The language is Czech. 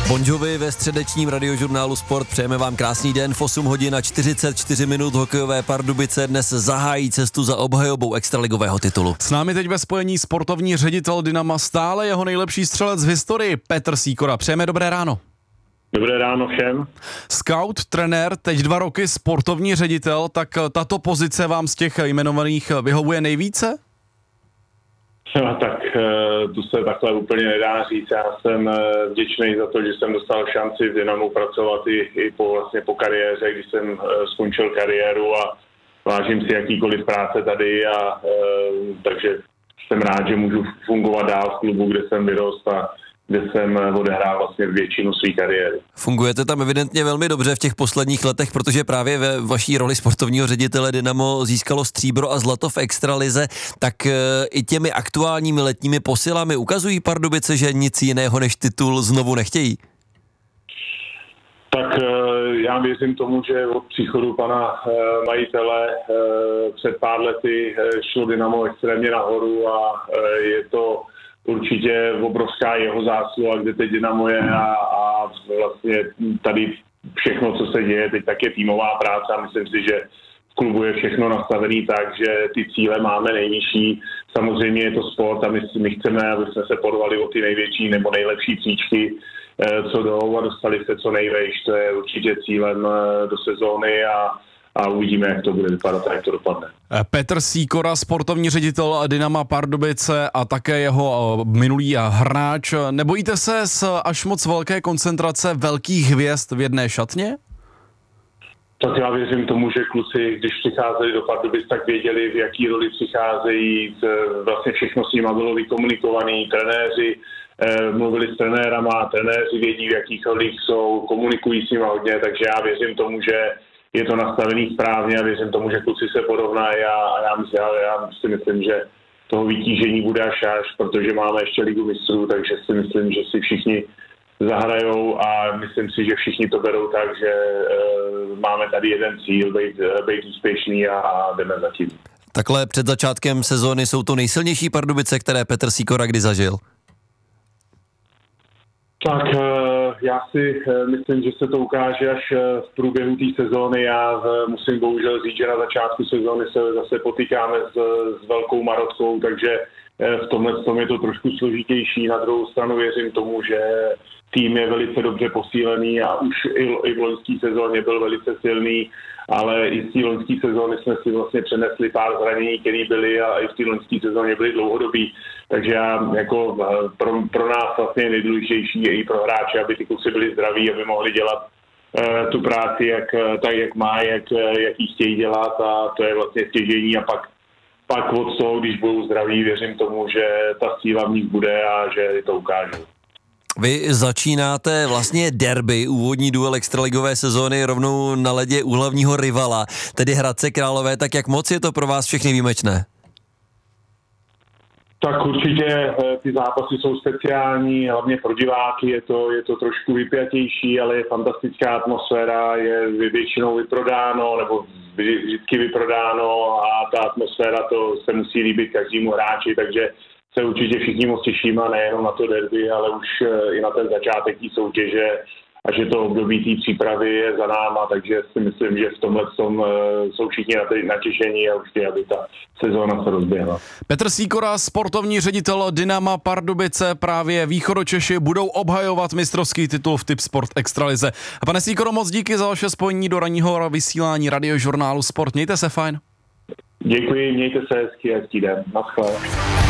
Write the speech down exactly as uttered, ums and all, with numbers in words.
Bon Jovi ve středečním radiožurnálu Sport. Přejeme vám krásný den. V osm hodin a čtyřicet čtyři minut hokejové Pardubice dnes zahájí cestu za obhajobou extraligového titulu. S námi teď ve spojení sportovní ředitel Dynama, stále jeho nejlepší střelec v historii, Petr Sýkora. Přejeme dobré ráno. Dobré ráno všem. Scout, trenér, teď dva roky sportovní ředitel, tak tato pozice vám z těch jmenovaných vyhovuje nejvíce? No, tak tu se takhle úplně nedá říct. Já jsem vděčný za to, že jsem dostal šanci v Dynamu pracovat i, i po, vlastně po kariéře, když jsem skončil kariéru, a vážím si jakýkoliv práce tady, a takže jsem rád, že můžu fungovat dál v klubu, kde jsem vyrost a kde jsem odehrál vlastně většinu své kariéry. Fungujete tam evidentně velmi dobře v těch posledních letech, protože právě ve vaší roli sportovního ředitele Dynamo získalo stříbro a zlato v extralize, tak e, i těmi aktuálními letními posilami ukazují Pardubice, že nic jiného než titul znovu nechtějí? Tak e, já věřím tomu, že od příchodu pana e, majitele e, před pár lety e, šlo Dynamo extrémně nahoru a e, je to určitě obrovská jeho zásluha, kde teď Dynamo je, a, a vlastně tady všechno, co se děje, teď tak je týmová práce a myslím si, že v klubu je všechno nastavený tak, že ty cíle máme nejnižší. Samozřejmě je to sport a my, my chceme, aby jsme se podovali o ty největší nebo nejlepší příčky, co jdou, a dostali se co nejvejš. To je určitě cílem do sezóny a a uvidíme, jak to bude vypadat a jak to dopadne. Petr Sýkora, sportovní ředitel Dynama Pardubice a také jeho minulý hráč. Nebojíte se z až moc velké koncentrace velkých hvězd v jedné šatně? Tak já věřím tomu, že kluci, když přicházeli do Pardubic, tak věděli, v jaký roli přicházejí. Vlastně všechno s nima bylo vykomunikované. Trenéři eh, mluvili s trenérama, trenéři vědí, v jakých rolích jsou, komunikují s nima hodně, takže já věřím tomu, že je to nastavený správně a věřím tomu, že kluci se porovnají, a, a já, myslím, já si myslím, že toho vytížení bude až až, protože máme ještě Ligu mistrů, takže si myslím, že si všichni zahrajou a myslím si, že všichni to berou tak, že e, máme tady jeden cíl, být, být úspěšný a, a jdeme za tím. Takhle před začátkem sezóny jsou to nejsilnější Pardubice, které Petr Sýkora kdy zažil? Tak já si myslím, že se to ukáže až v průběhu té sezóny. Já musím bohužel říct, že na začátku sezóny se zase potýkáme s, s velkou marotkou, takže v tomhle tom je to trošku složitější. Na druhou stranu věřím tomu, že tým je velice dobře posílený a už i, i v loňské sezóně byl velice silný, ale i z té loňské sezóny jsme si vlastně přenesli pár zranění, které byly, a i v té loňské sezóně byly dlouhodobý. Takže já, jako pro, pro nás vlastně je nejdůležitější i pro hráče, aby ty kluci byli zdraví, aby mohli dělat uh, tu práci jak, tak, jak má, jak, jak ji chtějí dělat, a to je vlastně stěžení. A pak, pak od toho, když budou zdraví, věřím tomu, že ta síla v nich bude a že to ukážou. Vy začínáte vlastně derby, úvodní duel extraligové sezóny rovnou na ledě u hlavního rivala, tedy Hradce Králové, tak jak moc je to pro vás všechny výjimečné? Tak určitě ty zápasy jsou speciální, hlavně pro diváky je to, je to trošku vypjatější, ale je fantastická atmosféra, je většinou vyprodáno, nebo vždycky vyprodáno, a ta atmosféra, to se musí líbit každému hráči, takže se určitě všichni moc těšíme, nejenom na to derby, ale už i na ten začátek té soutěže, a že to období té přípravy je za náma, takže si myslím, že v tomhle tom jsou všichni natěšení a už chtějí, aby ta sezóna se rozběhla. Petr Sýkora, sportovní ředitel Dynama Pardubice, právě Východočeši budou obhajovat mistrovský titul v Tipsport extralize. A pane Sýkoro, moc díky za vaše spojení do ranního vysílání radiožurnálu Sport. Mějte se fajn. Děkuji, mějte se hezky, hezký den. Naschle.